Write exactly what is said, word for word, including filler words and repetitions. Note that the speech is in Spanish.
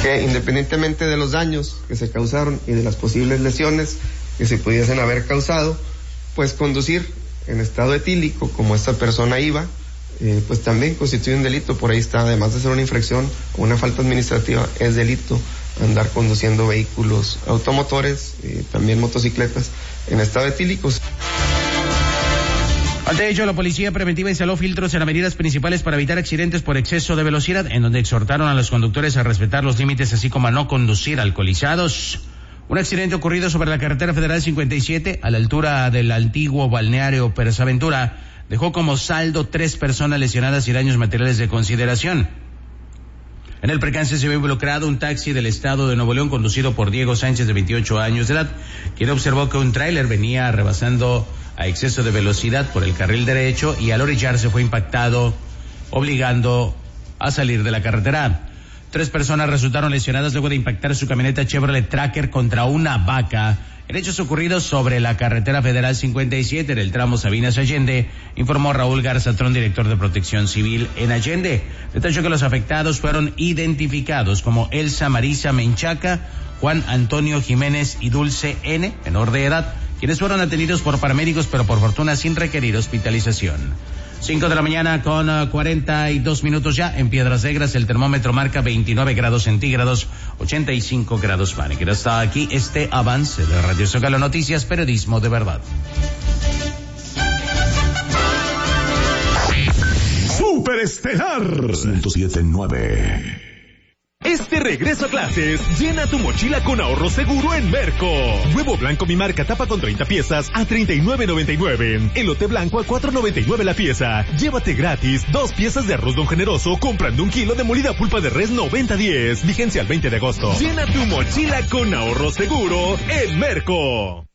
que independientemente de los daños que se causaron y de las posibles lesiones que se pudiesen haber causado, pues conducir en estado etílico, como esta persona iba, eh, pues también constituye un delito. Por ahí está, además de ser una infracción o una falta administrativa, es delito andar conduciendo vehículos automotores, eh, también motocicletas, en estado etílico. Ante ello, la policía preventiva instaló filtros en avenidas principales para evitar accidentes por exceso de velocidad, en donde exhortaron a los conductores a respetar los límites, así como a no conducir alcoholizados. Un accidente ocurrido sobre la carretera federal cincuenta y siete, a la altura del antiguo balneario Persaventura, dejó como saldo tres personas lesionadas y daños materiales de consideración. En el percance se vio involucrado un taxi del estado de Nuevo León conducido por Diego Sánchez, de veintiocho años de edad, quien observó que un tráiler venía rebasando a exceso de velocidad por el carril derecho y al orillarse fue impactado, obligando a salir de la carretera. Tres personas resultaron lesionadas luego de impactar su camioneta Chevrolet Tracker contra una vaca en hechos ocurridos sobre la carretera federal cincuenta y siete en el tramo Sabinas Allende, informó Raúl Garzatrón, director de Protección Civil en Allende. Detalló que los afectados fueron identificados como Elsa Marisa Menchaca, Juan Antonio Jiménez y Dulce N, menor de edad, quienes fueron atendidos por paramédicos, pero por fortuna sin requerir hospitalización. Cinco de la mañana con uh, cuarenta y dos minutos ya. En Piedras Negras el termómetro marca veintinueve grados centígrados, ochenta y cinco grados Fahrenheit. Hasta aquí este avance de Radio Zócalo Noticias, periodismo de verdad. Superestelar ciento siete punto nueve. Este regreso a clases, llena tu mochila con ahorro seguro en Merco. Huevo blanco mi marca tapa con treinta piezas a treinta y nueve noventa y nueve. Elote blanco a cuatro noventa y nueve la pieza. Llévate gratis dos piezas de arroz Don Generoso comprando un kilo de molida pulpa de res noventa diez. Vigencia al veinte de agosto. Llena tu mochila con ahorro seguro en Merco.